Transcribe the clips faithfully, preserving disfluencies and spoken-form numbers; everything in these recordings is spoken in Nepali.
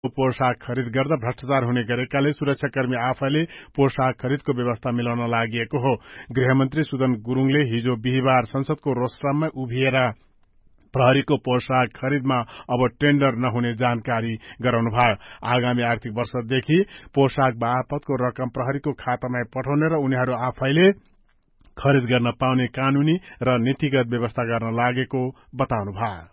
पोशाक खरिद गर्दा भ्रष्टाचार हुने गरेकाले सुरक्षाकर्मी आफैले पोशाक खरिदको व्यवस्था मिलाउन लागि हो। गृहमन्त्री सुदन गुरुङले हिजो बिहिबार संसदको रोस्ट्रममा उभिएर प्रहरीको पोशाक खरिदमा अब टेन्डर नहुने जानकारी गराउनुभयो। आगामी आर्थिक वर्षदेखि पोशाक बापतको रकम प्रहरीको खातामा पठाउने र उनीहरू आफैले खरिद गर्न पाउने कानूनी र नीतिगत व्यवस्था गर्न लागेको बताउनुभयो।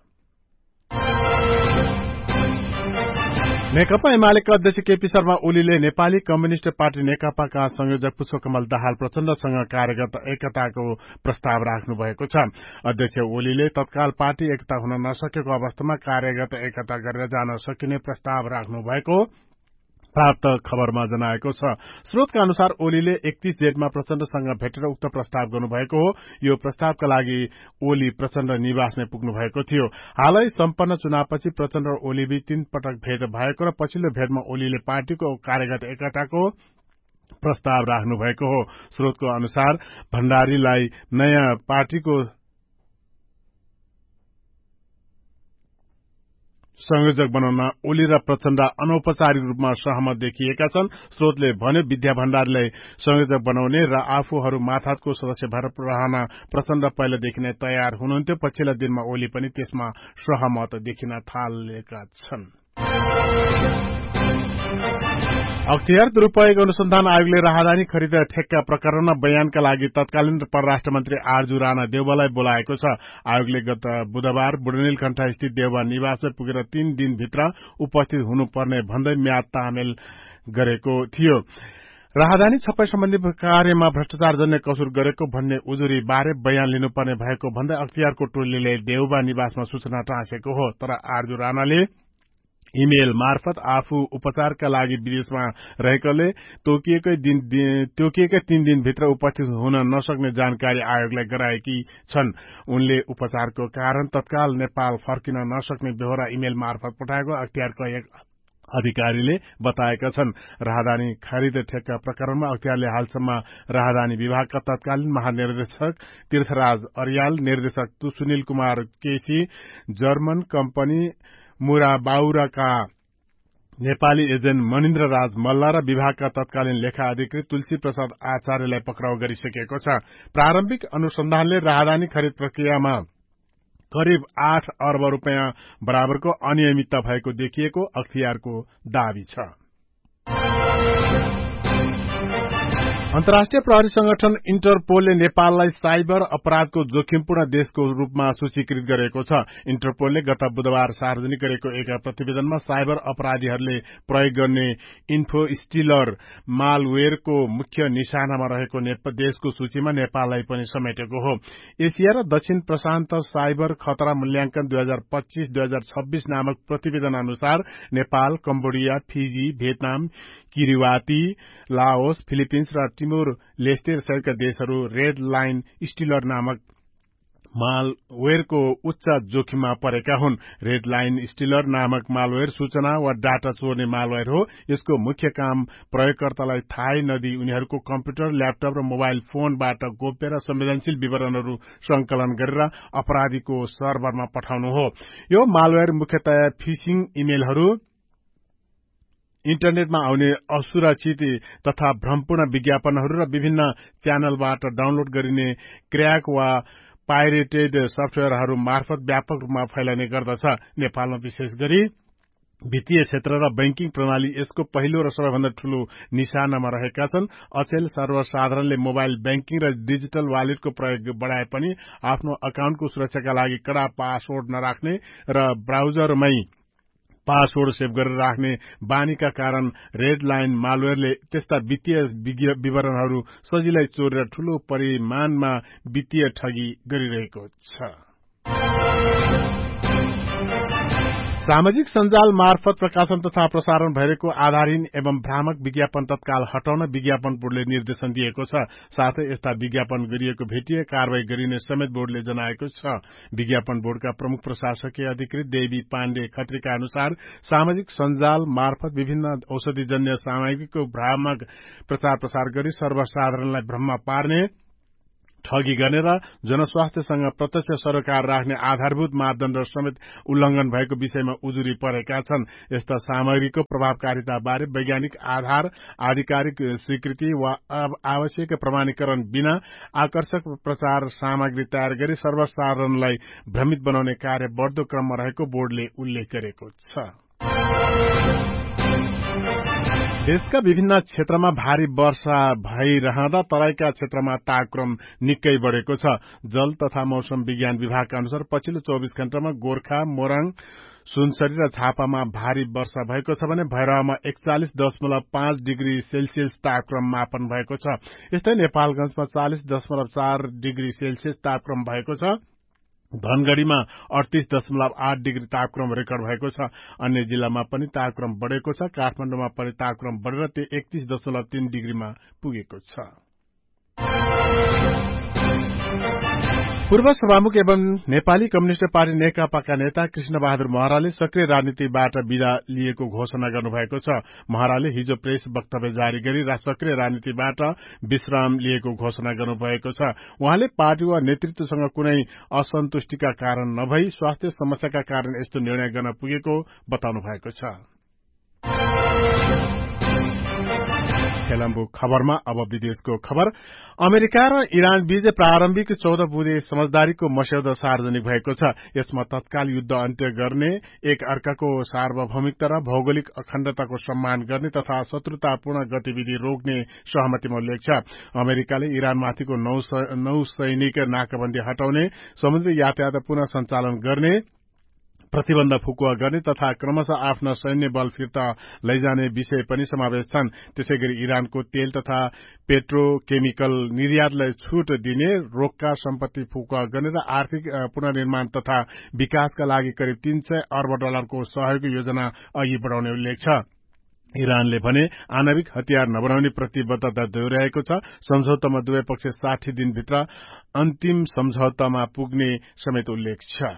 नेकपा एमालेका अध्यक्ष केपी शर्मा ओलीले नेपाली कम्युनिष्ट पार्टी नेकपाका संयोजक पुष्पकमल दाहाल प्रचण्डसँग कार्यगत एकताको प्रस्ताव राख्नु भएको छ। अध्यक्ष ओलीले तत्काल पार्टी एकता हुन नसकेको अवस्थामा कार्यगत एकता गरेर जान सकिने प्रस्ताव राख्नु भएको प्राप्त खबरमा जनाएको छ। स्रोतका अनुसार ओलीले एकतीस जेठमा प्रचण्डसँग भेटेर उक्त प्रस्ताव गर्नुभएको हो। यो प्रस्तावका लागि ओली प्रचण्ड निवासमै पुग्नु भएको थियो। हालै सम्पन्न चुनावपछि प्रचण्ड र ओलीबीच तीन पटक भेट भएको र पछिल्लो भेटमा ओलीले पार्टीको कार्यगत एकताको प्रस्ताव राख्नु भएको हो। स्रोतको अनुसार भण्डारीलाई नयाँ पार्टीको संयोजक बनाउन ओली र प्रचण्ड अनौपचारिक रूपमा सहमत देखिएका छन्। स्रोतले भन्यो विद्या भण्डारीलाई संयोजक बनाउने र आफूहरू माथातको सदस्य भएर रहन प्रचण्ड पहिलेदेखि नै तयार हुनुहुन्थ्यो। पछिल्ला दिनमा ओली पनि त्यसमा सहमत देखिन थालेका छन्। अख्तियार दुरूपयोग अनुसन्धान आयोगले राहदानी खरिद ठेक्का प्रकरणमा बयानका लागि तत्कालीन परराष्ट्र मन्त्री आरजू राणा देउवालाई बोलाएको छ। आयोगले गत बुधबार बुढानीलकण्ठ स्थित देउवा निवासमा पुगेर तीन दिनभित्र उपस्थित हुनुपर्ने भन्दै म्याद तामेल गरेको थियो। राहदानी छपाई सम्बन्धी कार्यमा भ्रष्टाचारजन्य कसुर गरेको भन्ने उजुरी बारे बयान लिनुपर्ने भएको भन्दै अख्तियारको टोलीले देउवा निवासमा सूचना टाँसेको हो। तर आरजू राणाले इमेल मार्फत आफू उपचारका लागि विदेशमा रहेकोले तोकिएकै दिन तोकिएकै तीन दिनभित्र उपस्थित हुन नसक्ने जानकारी आयोगलाई गराएकी छन्। उनले उपचारको कारण तत्काल नेपाल फर्किन नसक्ने बेहोरा इमेल मार्फत पठाएको अख्तियारको एक अधिकारीले बताएका छन्। राहदानी खरिद ठेक्का प्रकरणमा अख्तियारले हालसम्म राहदानी विभागका तत्कालीन महानिर्देशक तीर्थराज अर्याल, निर्देशक Sunil Kumar KC, German company मुराबाउराका Nepali agent Manindra राज मल्ल र विभागका तत्कालीन लेखा अधिकृत तुलसी प्रसाद आचार्यलाई पक्राउ गरिसकेको छ। प्रारम्भिक अनुसन्धानले राहदानी खरिद प्रक्रियामा करिब आठ अर्ब रुपियाँ बराबरको अनियमितता भएको देखिएको अख्तियारको दावी छ। अन्तर्राष्ट्रिय प्रहरी संगठन इन्टरपोलले नेपाललाई साइबर अपराधको जोखिमपूर्ण देशको रूपमा सूचीकृत गरेको छ। इन्टरपोलले गत बुधबार सार्वजनिक गरेको एक प्रतिवेदनमा साइबर अपराधीहरूले प्रयोग गर्ने इन्फो स्टिलर मालवेयरको मुख्य निशानामा रहेको देशको सूचीमा नेपाललाई पनि समेटेको हो। एसिया र दक्षिण प्रशान्त साइबर खतरा मूल्याङ्कन दुई हजार पच्चीस दुई हजार छब्बीस नामक प्रतिवेदन अनुसार Nepal, Cambodia, fizzy, Vietnam, किरिवाती, Laos, Philippines र टिमोर लेस्टे सहितका देशहरू रेड लाइन स्टिलर नामक मालवेयरको उच्च जोखिममा परेका हुन्। रेड लाइन स्टिलर नामक मालवेयर सूचना वा डाटा चोर्ने मालवेयर हो। यसको मुख्य काम प्रयोगकर्तालाई थाहै नदिई उनीहरूको कम्प्युटर, ल्यापटप र मोबाइल फोनबाट गोप्य र संवेदनशील विवरणहरू संकलन गरेर अपराधीको सर्भरमा पठाउनु हो। यो मालवेयर मुख्यतया फिशिङ इमेलहरू, इन्टरनेटमा आउने असुरक्षित तथा भ्रमपूर्ण विज्ञापनहरू र विभिन्न च्यानलबाट डाउनलोड गरिने क्र्याक वा पाइरेटेड सफ्टवेयरहरू मार्फत व्यापक रूपमा फैलाउने गर्दछ। नेपालमा विशेष गरी वित्तीय क्षेत्र र बैंकिङ प्रणाली यसको पहिलो र सबैभन्दा ठूलो निशानामा रहेका छन्। अचेल सर्वसाधारणले मोबाइल बैंकिङ र डिजिटल वालेटको प्रयोग बढाए पनि आफ्नो अकाउन्टको सुरक्षाका लागि कडा पासवर्ड नराख्ने र ब्राउजरमै पासवर्ड सेभ गरेर राख्ने बानीका कारण रेड लाइन मालवेयरले त्यस्ता वित्तीय विवरणहरू सजिलै चोरेर ठूलो परिमाणमा वित्तीय ठगी गरिरहेको छ। सामाजिक सञ्जाल मार्फत प्रकाशन तथा प्रसारण भइरहेको आधारहीन एवं भ्रामक विज्ञापन तत्काल हटाउन विज्ञापन बोर्डले निर्देशन दिएको छ। साथै यस्ता विज्ञापन गरिएको भेटिए कारवाही गरिने समेत बोर्डले जनाएको छ। विज्ञापन बोर्डका प्रमुख प्रशासकीय अधिकृत देवी पाण्डे खत्रीका अनुसार सामाजिक सञ्जाल मार्फत विभिन्न औषधिजन्य सामग्रीको भ्रामक प्रचार प्रसार गरी सर्वसाधारणलाई भ्रममा पार्ने ठगी गर्ने र जनस्वास्थ्यसँग प्रत्यक्ष सरोकार राख्ने आधारभूत मापदण्ड समेत उल्लंघन भएको विषयमा उजुरी परेका छन्। यस्ता सामग्रीको प्रभावकारिता बारे वैज्ञानिक आधार, आधिकारिक स्वीकृति वा आवश्यक प्रमाणीकरण बिना आकर्षक प्रचार सामग्री तयार गरी सर्वसाधारणलाई भ्रमित बनाउने कार्य बढ्दो क्रममा रहेको बोर्डले उल्लेख गरेको छ। देशका विभिन्न क्षेत्रमा भारी वर्षा भइरहँदा तराईका क्षेत्रमा तापक्रम निकै बढ़ेको छ। जल तथा मौसम विज्ञान विभागका अनुसार पछिल्लो चौबीस घण्टामा गोर्खा, मोरङ, सुनसरी र झापामा भारी वर्षा भएको छ भने भैरवमा एकचालिस दशमलव पाँच डिग्री सेल्सियस तापक्रम मापन भएको छ। यस्तै नेपालगंजमा चालिस दशमलव चार डिग्री सेल्सियस तापक्रम भएको छ। धनगढ़ीमा अडतीस दशमलव आठ डिग्री तापक्रम रेकर्ड भएको छ। अन्य जिल्लामा पनि तापक्रम बढ़ेको छ। काठमाडौँमा पनि तापक्रम बढ़ेर एकतीस दशमलव तीन डिग्रीमा पुगेको छ। पूर्व सभामुख एवं नेपाली कम्युनिष्ट पार्टी नेकपाका नेता कृष्ण बहादुर महराले सक्रिय राजनीतिबाट विदा लिएको घोषणा गर्नुभएको छ। महराले हिजो प्रेस वक्तव्य जारी गरी सक्रिय राजनीतिबाट विश्राम लिएको घोषणा गर्नुभएको छ। उहाँले पार्टी वा नेतृत्वसँग कुनै असन्तुष्टिका कारण नभई स्वास्थ्य समस्याका कारण यस्तो निर्णय गर्न पुगेको बताउनु भएको छ। खेलम्बु खबरमा अब विदेशको खबर। अमेरिका र इरान बीच प्रारम्भिक चौध बुँदे समझदारीको मस्यौदा सार्वजनिक भएको छ। यसमा तत्काल युद्ध अन्त्य गर्ने, एक अर्काको सार्वभौमिकता र भौगोलिक अखण्डताको सम्मान गर्ने तथा शत्रुतापूर्ण गतिविधि रोक्ने सहमतिमा उल्लेख छ। अमेरिकाले इरानमाथिको नौ सैनिक नाकाबन्दी हटाउने, समुद्री यातायात पुनः सञ्चालन गर्ने, प्रतिबन्ध फुकुवा गर्ने तथा क्रमशः आफ्ना सैन्य बल फिर्ता लैजाने विषय पनि समावेश छन्। त्यसैगरी इरानको तेल तथा पेट्रोकेमिकल निर्यातलाई छूट दिने, रोक्का सम्पत्ति फुकुवा गर्ने र आर्थिक पुनर्निर्माण तथा विकासका लागि करिब तीन सय अर्ब डलरको सहयोग योजना अघि बढ़ाउने उल्लेख छ। इरानले भने आणविक हतियार नबनाउने प्रतिबद्धता दोहोर्याएको छ। सम्झौतामा दुवै पक्ष साठी दिनभित्र अन्तिम सम्झौतामा पुग्ने समेत उल्लेख छ।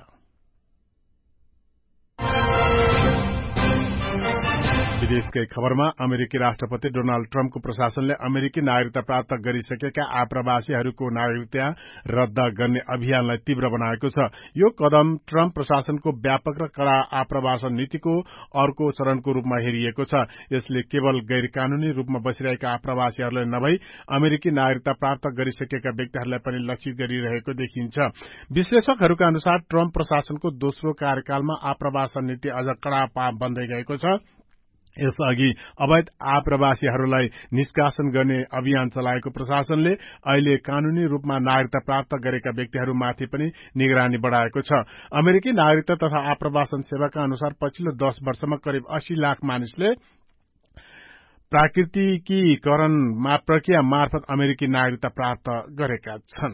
विदेशकै खबरमा अमेरिकी राष्ट्रपति डोनाल्ड ट्रम्पको प्रशासनले अमेरिकी नागरिकता प्राप्त गरिसकेका आप्रवासीहरूको नागरिकता रद्द गर्ने अभियानलाई तीव्र बनाएको छ। यो कदम ट्रम्प प्रशासनको व्यापक र कड़ा आप्रवासन नीतिको अर्को चरणको रूपमा हेरिएको छ। यसले केवल गैर कानूनी रूपमा बसिरहेका आप्रवासीहरूलाई नभई अमेरिकी नागरिकता प्राप्त गरिसकेका व्यक्तिहरूलाई पनि लक्षित गरिरहेको देखिन्छ। विश्लेषकहरूका अनुसार ट्रम्प प्रशासनको दोस्रो कार्यकालमा आप्रवासन नीति अझ कड़ा बन्दै गएको छ। यसअघि अवैध आप्रवासीहरूलाई निष्कासन गर्ने अभियान चलाएको प्रशासनले अहिले कानूनी रूपमा नागरिकता प्राप्त गरेका व्यक्तिहरूमाथि पनि निगरानी बढ़ाएको छ। अमेरिकी नागरिकता तथा आप्रवासन सेवाका अनुसार पछिल्लो दश वर्षमा करिब अस्सी लाख मानिसले प्राकृतिकीकरण प्रक्रिया मार्फत अमेरिकी नागरिकता प्राप्त गरेका छन्।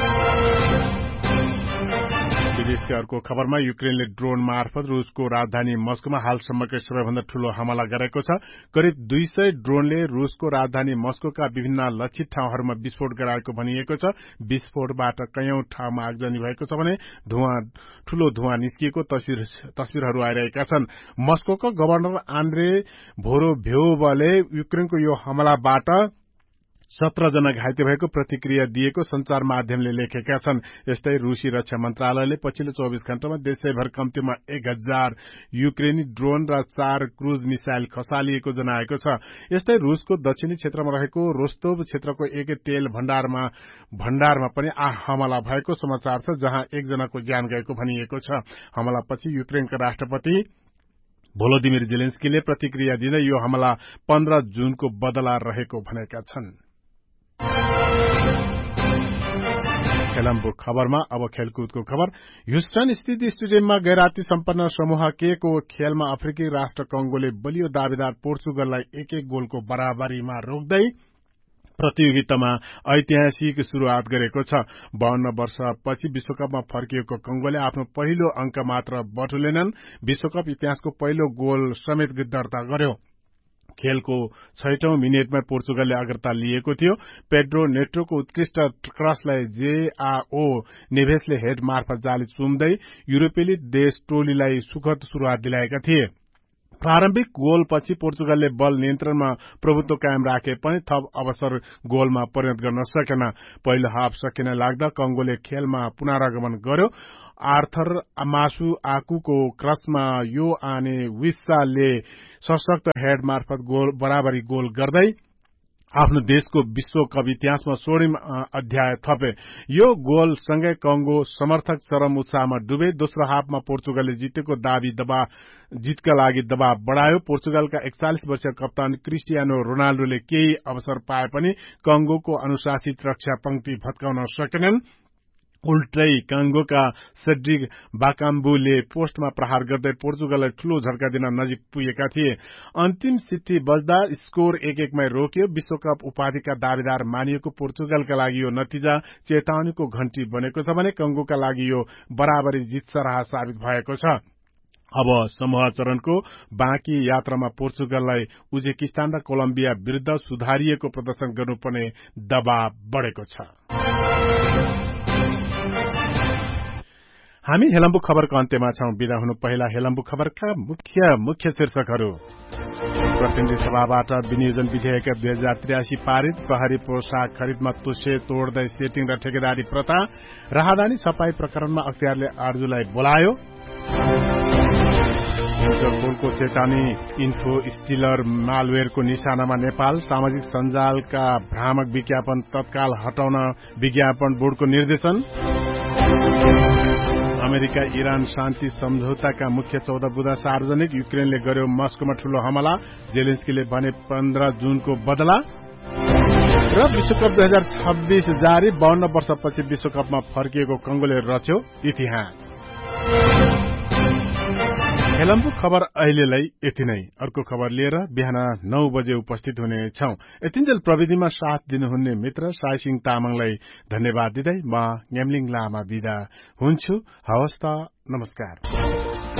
विदेशका अर्को खबरमा युक्रेनले ड्रोन मार्फत रूसको राजधानी मस्कोमा हालसम्मकै सबैभन्दा ठूलो हमला गरेको छ। करिब दुई सय ड्रोनले रूसको राजधानी मस्कोका विभिन्न लक्षित ठाउँहरूमा विस्फोट गराएको भनिएको छ। विस्फोटबाट कैयौं ठाउँमा आगजनी भएको छ भने धुवाँ ठूलो धुवाँ निस्किएको तस्विर तस्विरहरू आइरहेका छन्। मस्कोका गभर्नर आन्द्रे भोरोभ्योवले युक्रेनको यो हमलाबाट सत्र जना घाइते भएको प्रतिक्रिया दिएको संचार माध्यमले लेखेका छन्। यस्तै रूसी रक्षा मन्त्रालयले पछिल्लो चौबीस घण्टामा देशैभर कम्तीमा एक हजार युक्रेनी ड्रोन र चार क्रूज मिसाइल खसालिएको जनाएको छ। यस्तै रूसको दक्षिणी क्षेत्रमा रहेको रोस्तोव क्षेत्रको एक तेल भण्डारमा भण्डारमा पनि हमला भएको समाचार छ, जहाँ एकजनाको ज्यान गएको भनिएको छ। हमलापछि युक्रेनका राष्ट्रपति भोलोदिमिर जेलेन्स्कीले प्रतिक्रिया दिँदै यो हमला पन्ध्र जुनको बदला रहेको भनेका छन्। खेलम्बु खबरमा अब खेलकुदको खबर। ह्युस्टन स्थित स्टेडियममा गैराती सम्पन्न समूह के को खेलमा अफ्रिकी राष्ट्र कंगोले बलियो दावेदार पोर्चुगललाई एक एक गोलको बराबरीमा रोक्दै प्रतियोगितामा ऐतिहासिक शुरूआत गरेको छ। बाहन्न वर्षपछि विश्वकपमा फर्किएको कंगोले आफ्नो पहिलो अंक मात्र बटुलेनन्, विश्वकप इतिहासको पहिलो गोल समेत दर्ता गर्यो। खेलको छैटौं मिनेटमा पोर्चुगलले अग्रता लिएको थियो। पेड्रो नेट्रोको उत्कृष्ट क्रसलाई जेआओ नेभेसले हेड मार्फत जाली चुम्दै युरोपेली देश टोलीलाई सुखद शुरूआत दिलाएका थिए। प्रारम्भिक गोलपछि पोर्चुगलले बल नियन्त्रणमा प्रभुत्व कायम राखे पनि थप अवसर गोलमा परिणत गर्न सकेन। पहिलो हाफ सकिन लाग्दा कंगोले खेलमा पुनरागमन गर्यो। आर्थर मासु आकुको क्रसमा यो आने विस्साले सशक्त हेड मार्फत गोल बराबरी गोल गर्दै आफ्नो देशको विश्वकप इतिहासमा स्वर्णिम अध्याय थपे। यो गोल सँगै कंगो समर्थक चरम उत्साहमा डुबे। दोस्रो हाफमा पोर्चुगलले जितेको दावी दबाव जितका लागि दबाव बढायो। पोर्चुगलका एकचालिस वर्षीय कप्तान क्रिस्टियानो रोनाल्डोले केही अवसर पाए पनि कंगोको अनुशासित रक्षा पंक्ति भत्काउन सकेनन्। उल्टै कांगोका सेड्रिक बाकाम्बुले पोस्टमा प्रहार गर्दै पोर्चुगललाई ठूलो झड्का दिन नजिक पुगेका थिए। अन्तिम सिट्टी बज्दा स्कोर एक एकमै रोकियो। विश्वकप उपाधिका दावेदार मानिएको पोर्चुगलका लागि यो नतिजा चेतावनीको घण्टी बनेको छ भने कंगोका लागि यो बराबरी जित सरह साबित भएको छ। अब समूह चरणको बाँकी यात्रामा पोर्चुगललाई उज्बेकिस्तान र कोलम्बिया विरूद्ध सुधारिएको प्रदर्शन गर्नुपर्ने दबाव बढ़ेको छ। हामी हेलम्बु खबरको अन्त्यमा छौं। बिदा हुनु पहिला हेलम्बु खबरका मुख्य मुख्य शीर्षकहरू। प्रतिनिधि सभाबाट विनियोजन विधेयक दुई हजार त्रियासी पारित। प्रहरी पोशाक खरिदमा तुष्य तोड्दै सेटिङ र ठेकेदारी प्रथा। राहदानी छपाई प्रकरणमा अख्तियारले आरजुलाई बोलायो। इन्टरपोलको चेतावनी। इन्फो स्टिलर मालवेयरको निशानामा नेपाल। सामाजिक सञ्जालका भ्रामक विज्ञापन तत्काल हटाउन विज्ञापन बोर्डको निर्देशन। अमेरिका इरान शान्ति सम्झौताका मुख्य चौध बुँदा सार्वजनिक। युक्रेनले गर्यो मस्कोमा ठूलो हमला। जेलेन्स्कीले भने पन्ध्र जुनको बदला। र विश्वकप दुई हजार छब्बीस जारी। बाहन्न वर्षपछि विश्वकपमा फर्किएको कंगोले रच्यो इतिहास। हेलम्बु खबर अहिलेलाई यति नै। अर्को खबर लिएर बिहान नौ बजे उपस्थित हुने छौं। यतिन्जेल प्रविधिमा साथ दिनुहुने मित्र साइसिङ तामाङलाई धन्यवाद दिँदै म न्यामलिङ लामा बिदा हुन्छु। हवस् त, नमस्कार।